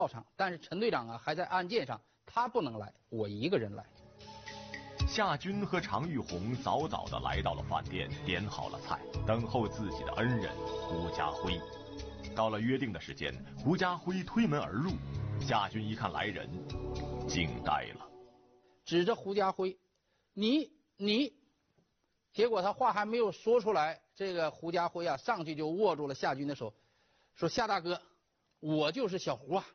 到场，但是陈队长啊还在案件上，他不能来，我一个人来。 夏军和常玉红早早地来到了饭店，点好了菜，等候自己的恩人胡家辉。到了约定的时间，胡家辉推门而入，夏军一看来人，惊呆了， 指着胡家辉，你，结果他话还没有说出来，这个胡家辉啊上去就握住了夏军的手，说夏大哥，我就是小胡啊。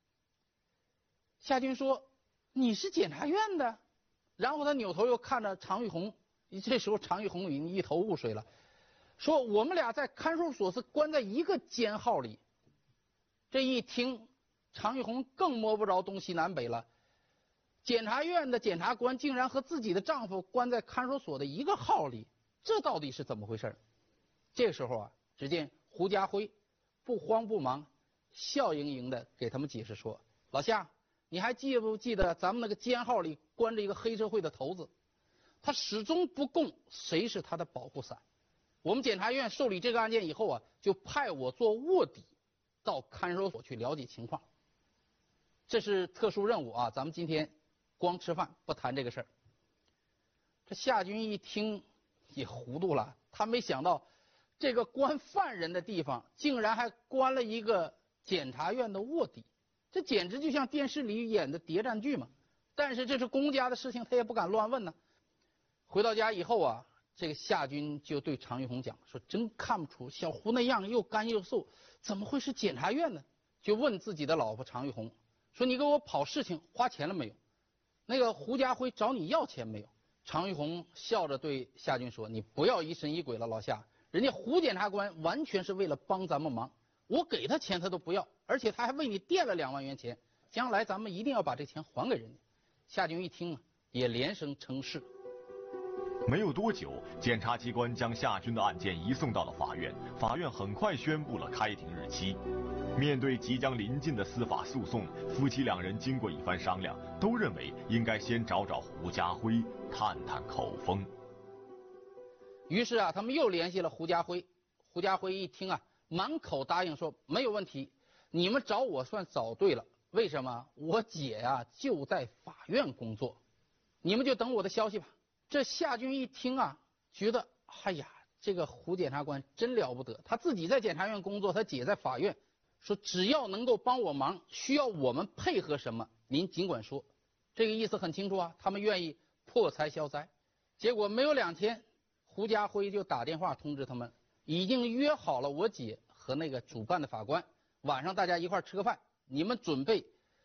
夏军说你是检察院的，然后他扭头又看着常玉红，这时候常玉红已经一头雾水了，说我们俩在看守所是关在一个监号里。这一听，常玉红更摸不着东西南北了。检察院的检察官竟然和自己的丈夫关在看守所的一个号里，这到底是怎么回事？这个时候啊，只见胡家辉不慌不忙，笑盈盈的给他们解释说：“老夏，你还记不记得咱们那个监号里关着一个黑社会的头子？他始终不供谁是他的保护伞。我们检察院受理这个案件以后啊，就派我做卧底，到看守所去了解情况。这是特殊任务啊，咱们今天光吃饭不谈这个事儿。”这夏军一听也糊涂了，他没想到这个关犯人的地方竟然还关了一个检察院的卧底，这简直就像电视里演的谍战剧嘛。但是这是公家的事情，他也不敢乱问呢。回到家以后啊，这个夏军就对常玉红讲说：“真看不出小胡那样又干又瘦，怎么会是检察院呢？”就问自己的老婆常玉红说：“你给我跑事情花钱了没有？那个胡家辉找你要钱没有？”常玉红笑着对夏军说：“你不要疑神疑鬼了，老夏，人家胡检察官完全是为了帮咱们忙，我给他钱他都不要，而且他还为你垫了2万元钱，将来咱们一定要把这钱还给人家。”夏军一听啊，也连声称是。 没有多久，检察机关将夏军的案件移送到了法院，法院很快宣布了开庭日期。面对即将临近的司法诉讼，夫妻2人经过一番商量，都认为应该先找胡家辉探探口风。 于是啊，他们又联系了胡家辉。胡家辉一听啊，满口答应说没有问题，你们找我算找对了。为什么？我姐呀就在法院工作，你们就等我的消息吧。这夏军一听啊，觉得哎呀，这个胡检察官真了不得，他自己在检察院工作，他姐在法院，说只要能够帮我忙，需要我们配合什么，您尽管说。这个意思很清楚啊，他们愿意破财消灾。结果没有2天，胡家辉就打电话通知他们，已经约好了我姐和那个主办的法官，晚上大家一块吃个饭，你们准备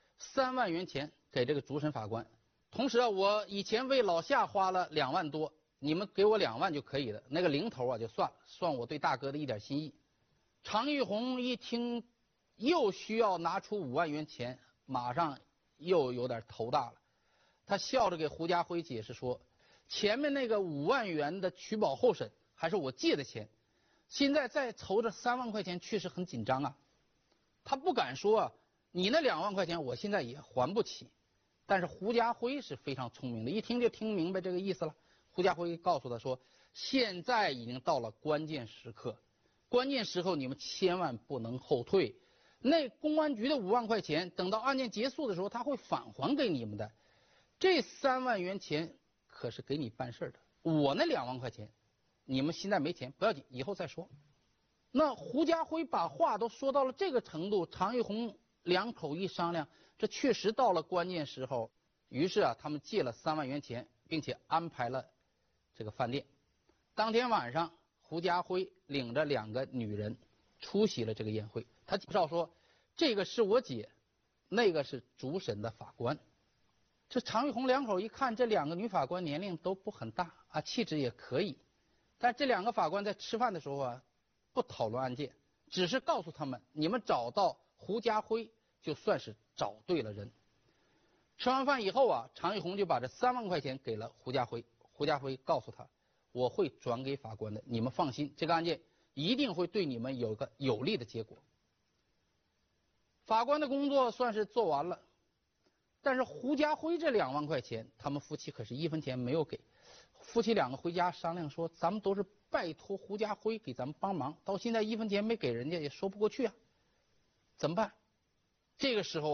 3万元钱给这个主审法官。同时啊，我以前为老夏花了2万多，你们给我2万就可以了，那个零头啊就算了，算我对大哥的一点心意。常玉红一听又需要拿出5万元钱，马上又有点头大了。他笑着给胡家辉解释说，前面那个5万元的取保候审还是我借的钱，现在再筹着3万块钱确实很紧张啊。他不敢说啊，你那2万块钱我现在也还不起。但是胡家辉是非常聪明的，一听就听明白这个意思了。胡家辉告诉他说，现在已经到了关键时刻，关键时候你们千万不能后退。那公安局的5万块钱，等到案件结束的时候，他会返还给你们的。这3万元钱可是给你办事的，我那2万块钱，你们现在没钱不要紧，以后再说。那胡家辉把话都说到了这个程度，常玉红2口一商量，这确实到了关键时候。于是啊，他们借了3万元钱，并且安排了这个饭店。当天晚上，胡家辉领着2个女人出席了这个宴会。他介绍说，这个是我姐，那个是主审的法官。这常玉红2口一看，这2个女法官年龄都不很大啊，气质也可以。但这2个法官在吃饭的时候啊，不讨论案件，只是告诉他们，你们找到胡家辉就算是找对了人。吃完饭以后啊，常玉红就把这3万块钱给了胡家辉。胡家辉告诉他，我会转给法官的，你们放心，这个案件一定会对你们有个有利的结果。法官的工作算是做完了，但是胡家辉这2万块钱，他们夫妻可是1分钱没有给。夫妻2个回家商量说，咱们都是拜托胡家辉给咱们帮忙，到现在1分钱没给人家，也说不过去啊，怎么办？这个时候